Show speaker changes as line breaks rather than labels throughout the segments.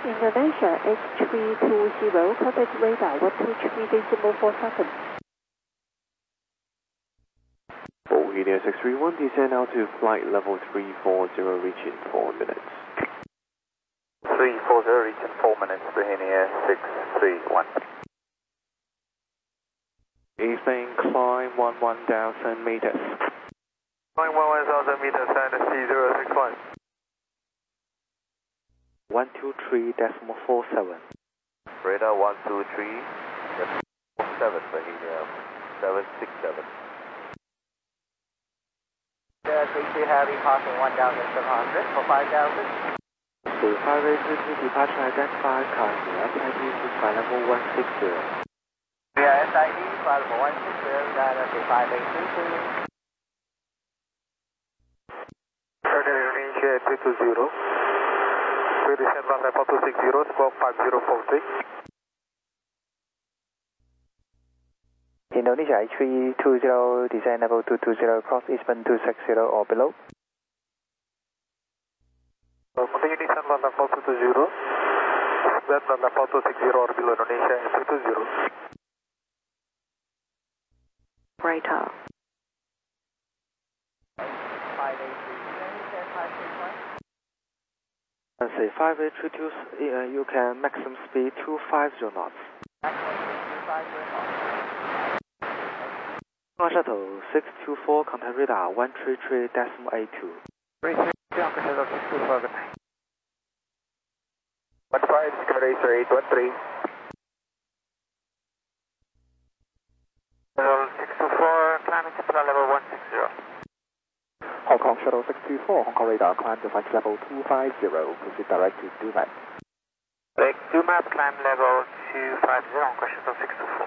Indonesia H320, contact radar 123.47.
Bohemia 631, descend altitude flight level 340, reaching 4 minutes.
340, reaching 4 minutes, Bohemia 631.
Eastern climb 11,000 meters.
Climb 11,000 meters, and C061.
123.47.
Radar 123.47, Bohemia 767.
Safety Heavy passing 1,700 for 5,000.
So highway 22 departure identified currently SID flight level 160.
Yeah, SID flight level 160, Dynasty 5822.
Indonesia 320. We descend runway 4260, squawk 5043.
Indonesia H320, descend level 220, cross Eastbound 260 or below.
Continue descend runway 4220, then runway 4260 or below, Indonesia H320.
Radar.
say 5832, you can maximum speed 250 knots. Shuttle 624, contact radar 133.82.
627. 15, Racer 813. 624, climbing to flight level 160.
Hong Kong Shuttle 624, Hong Kong radar, climb to flight level 250, proceed direct to Dumat.
Direct Dumat, climb level 250, Hong Kong Shuttle 624.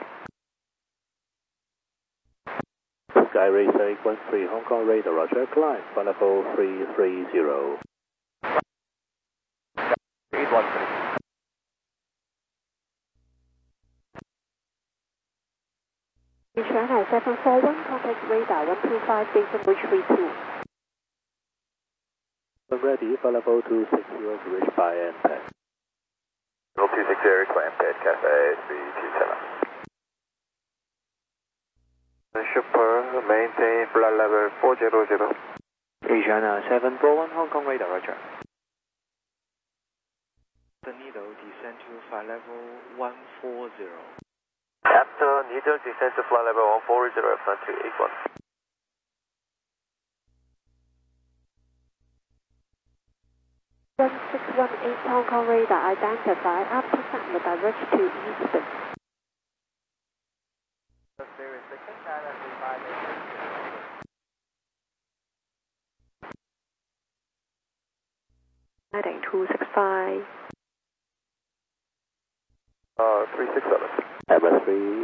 Sky Racer 813, Hong Kong radar, roger, climb, flight level 330.
813.
Shanghai 741, contact radar 125, December 32.
Ready, flight level 260 to reach by MPEG.
Level 260, reach by MPEG, Cathay 327. Super, maintain flight level 400.
Asiana 741, Hong Kong radar, roger. The needle descend to flight level 140.
After needle descend to flight level 140, F 281.
One 618 Hong Kong radar identify after Sandler direct to Eastbound. Heading 265.
367.
Emirates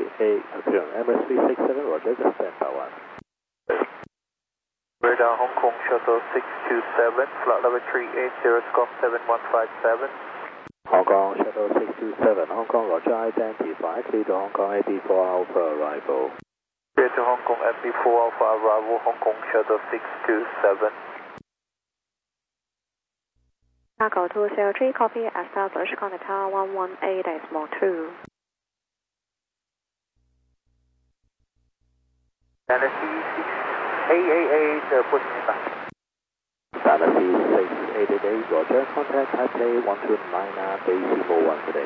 367, roger, just stand by 1.
Radar Hong Kong Shuttle 627, flight level 380, squawk 7157.
Hong Kong Shuttle 627, Hong Kong roger, identify, clear to Hong Kong 84 Alpha arrival.
Clear to Hong Kong FB4 Alpha arrival, Hong Kong Shuttle 627.
Cargo 203, copy, establish contact tower 118.2.
Dynasty 6888, pushing it back.
Dynasty 6888, roger, contact Taipei 129 base 41 today.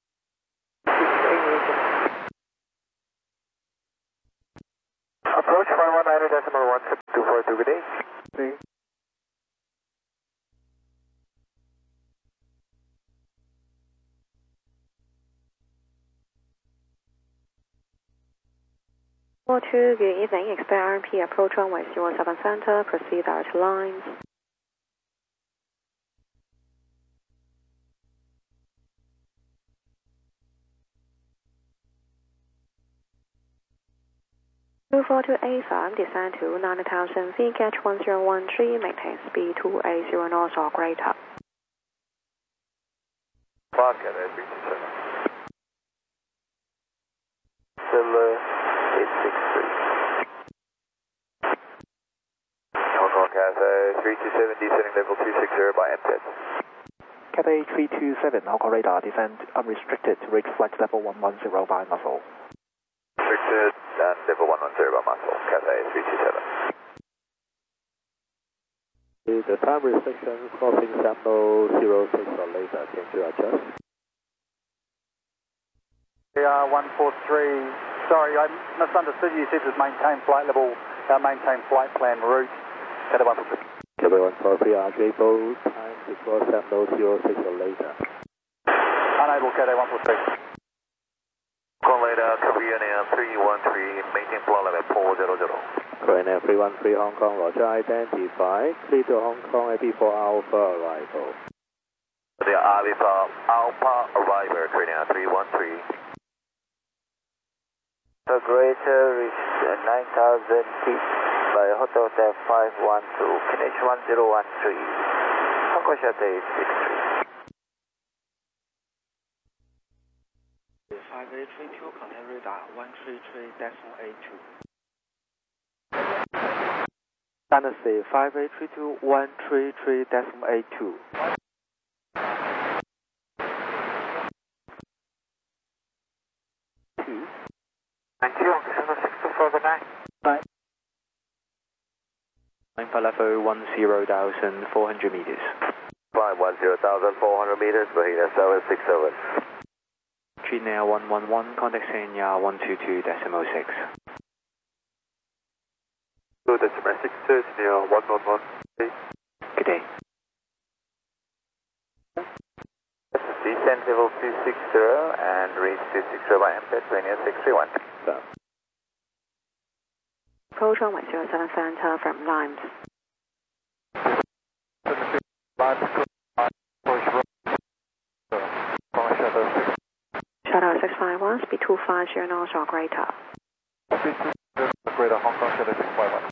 6888. Approach 519.17242, good day.
Good evening, expect RMP approach runway 07 center, proceed direct lines. Two 42A firm, descend to 90,000 feet, catch 1013, maintain speed 280 knots or greater.
Park at 327. Still 863. Hong Kong Cathay 327, descending level 260 by MPEG.
Cathay 327, Hong Kong radar, descent unrestricted to reach flight level 110 by muscle.
Restricted and level 110 by muscle, Cathay 327.
The time restriction crossing Signal 06 or later, can you adjust?
Yeah, 143. Sorry, I misunderstood you. You said it was maintain flight level, maintain flight plan route. Cathay 143.
Cathay 143, RJ both time to cross Signal 06 or later.
Unable, Cathay 143.
Hong Kong radar, Korean Air 313, maintain flight level 400.
Korean Air 313 Hong Kong, Roger, identify. Clear to Hong Kong, AP4 Alpha arrival.
The Alpha arrival, Korean Air 313.
The greater is 9,000 feet by Hotel Hotel 512, finish 1013. Hong Kong Cathay 63.
5832, contact radar 133.82. Dynasty 5832, 133.82.
Thank you, December 624,
9. For level 10,400 meters.
510,400 meters, Bahia 767.
China 111, contact Senya 122.6.
Good, that's domestic, Senya 111.
Good day.
Descent level 260 and reach 260 by MPET, Linear 631.
Approach runway 07 center from Limes. Shadow 651, speed 250 knots or greater.
Greater Hong Kong, Shadow 651.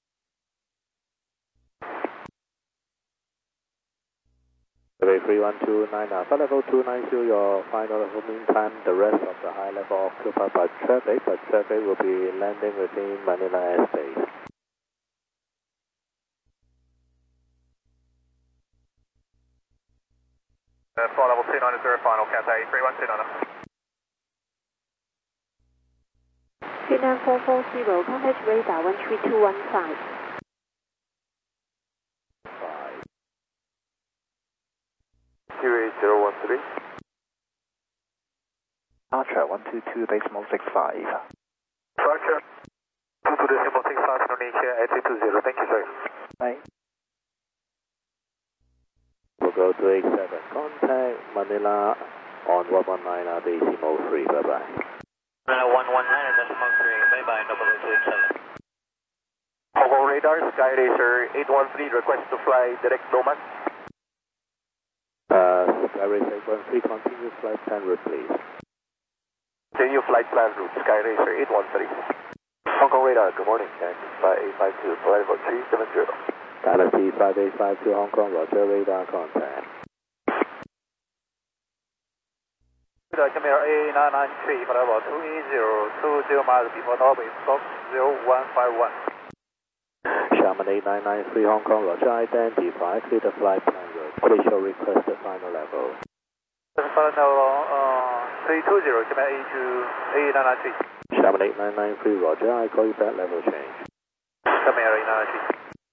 Cathay 3129, Alpha level 290, your final level. Meantime, the rest of the high level occupied by traffic, but traffic will be landing within Manila airspace.
Flight level 290, final Cathay 3129.
Vietnam 440, contact radar 13215.
28013.
Archer 122.65.
Roger. 22.65 Indonesia 8320. Thank you, sir.
Bye.
We'll go to 87. Contact Manila on 119 at decimal 3. Bye-bye.
119 at decimal 3. Bye-bye, double 287.
Hong Kong radar, Sky Racer 813, request to fly direct Loman.
Sky Racer 813, continue flight plan route, please.
Continue flight plan route, Sky Racer 813. Hong Kong radar, good morning, Yankee 5852, flight level 370.
Galaxy 5852 Hong Kong, Roger, radar contact.
Camera A993, flight level 280, 20 miles before Norway, stop 0151.
Sherman 8993 Hong Kong, Roger, identify, clear the flight plan route. Please show request the final level.
Final 320, camera A993.
Sherman 8993 Roger, I call you back, level change.
Camera A993.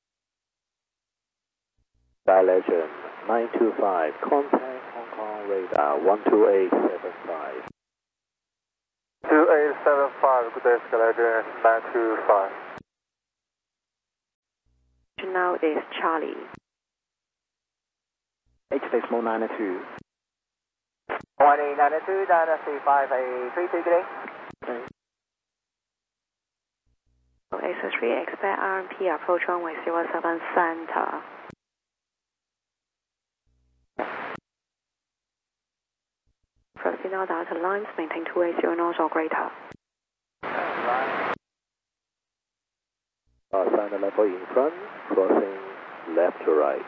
Sky Legend 925, contact Hong Kong radar 12875.
2875, good day, Sky Legend 925.
Now is Charlie.
H.92.
1892, Dynasty 5832, good day.
A3, expect RMP approach runway 07 center. Proceed now down to Limes, maintain 280 knots or greater.
Sign the level in front, crossing left to right.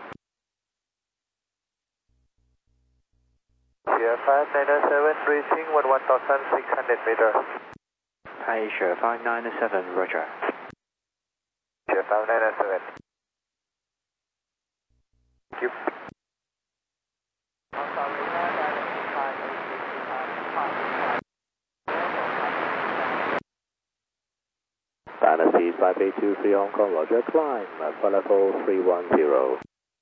Yeah, 597, reaching 11,600 meters.
Asia 597, Roger.
Yeah, 597. Thank you.
LSE 5823 Hong Kong, Roger, climb at flight level 310.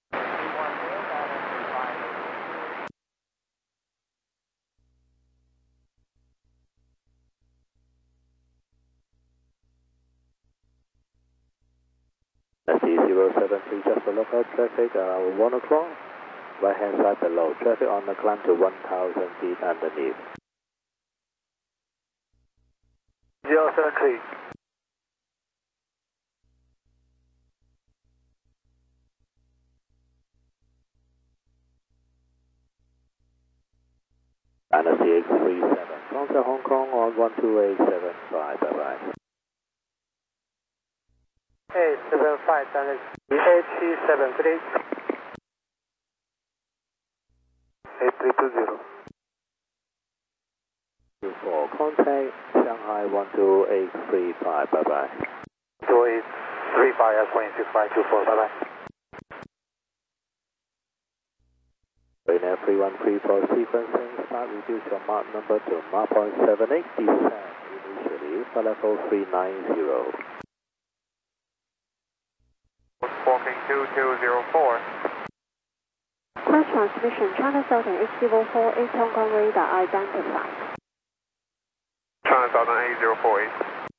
LSE 073, just for local traffic around 1 o'clock. Right hand side below, traffic on the climb to 1,000 feet underneath.
073.
And a CX37, contact Hong Kong on 12875, bye-bye.
875, and HC73. 8320.
24, contact Shanghai 12835, bye-bye.
2835, S16524, bye-bye.
Ryanair 313 for sequencing, start reduce your Mach number to Mach 0.78, descend initially, flight level 390.
Walking 2204.
Close transmission, China Southern 8048 Hong Kong radar identified.
China Southern 8048.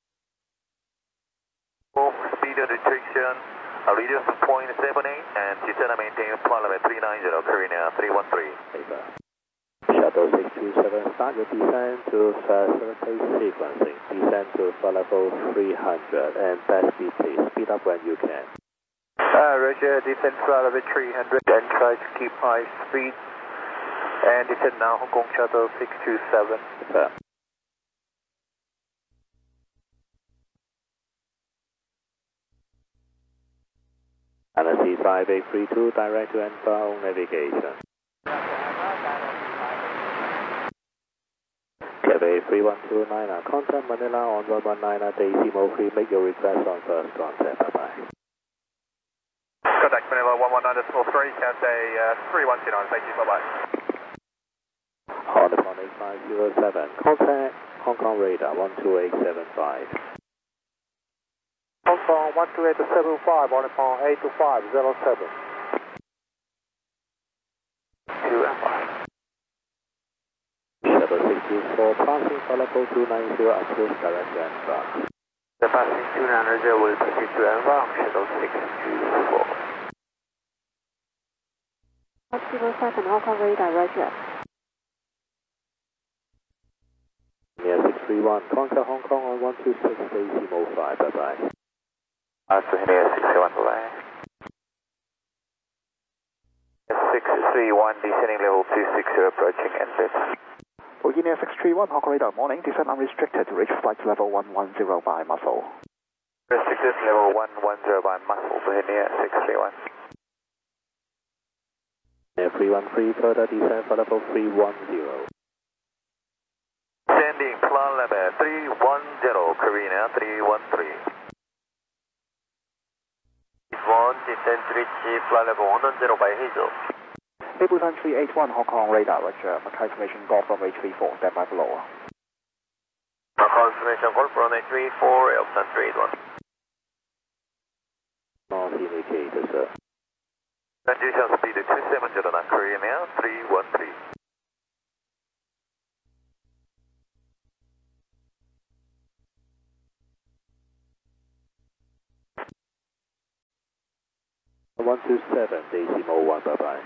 Speed restriction, reduce to 0.78 and descend and maintain flight level 390, Korean Air 313.
Shuttle 627, start your descent to facilitate sequencing, descend to flight level 300 and best speed please, speed up when you can.
Roger, descend flight level 300 and try to keep high speed. And descend now, Hong Kong Shuttle 627.
Fair. LSE 5832, direct to inbound navigation. Cafe 3129, contact Manila on 119 Decimal 3, make your request on first contact, bye-bye.
Contact Manila 119.3, Cathay 3129, thank you, bye-bye.
On the 8507, contact Hong Kong radar 12875.
Hong Kong 12875, on the 82507.
2 and 5.
Shuttle 624, passing flight level 290, approach direct to Ansar.
The passing 290 will proceed to Anvar, Shuttle 624.
107 Hong Kong radar, Roger.
Near 631, contact Hong Kong on 126 Decimal 5, bye-bye.
Here 631, bye-bye. 631, descending level 260, approaching exit.
Virginia 631, Hong Kong radar, morning, descent unrestricted to reach flight level 110 by muscle.
Restricted level 110 by muscle, Virginia 631.
Air 313, further descend flight level 310.
Descending flight level 310, Korean Air 313. 1, descend to reach flight level 110 by Hazel.
Busan 381, Hong Kong radar, Roger. Mackay information, Golf from H34, stand by below.
Confirmation, Golf from H34, Elton 381.
North indicator, sir.
Condition speed 270, Korean Air 313.
One two seven Decimal 1, bye-bye.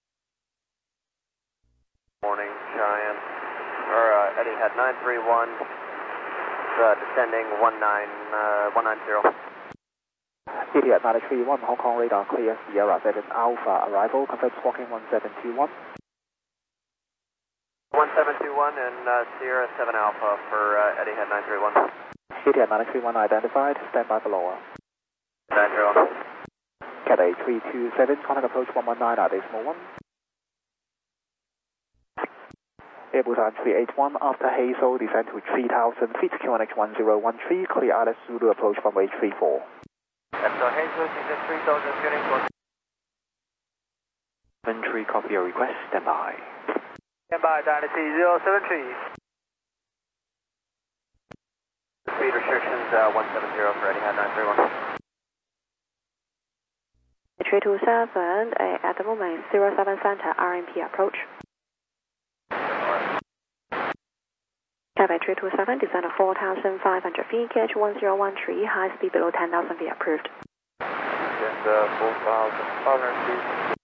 Morning, Cheyenne. Etihad 931, descending 190.
Etihad 931, Hong Kong radar, clear Sierra 7 Alpha, arrival, confirm squawking 1721.
1721 and Sierra 7 Alpha for Etihad 931.
Etihad 931 identified, stand by below.
931.
Cathay 327, contact approach 119, Decimal 1. Busan 381, after Hazel, descend to 3,000 feet, QNH 1013, clear Alice Zulu approach from H34.
After Hazel, descend 3,000, QNH 1.
Entry, copy your request, stand by.
Stand by, Dynasty 073.
speed restrictions 170 for Etihad 931.
327, at the moment 07 center RMP approach. Cathay 327, descend of 4,500 feet, catch 1013, high speed below 10,000 feet approved.
Descend 4,500 feet.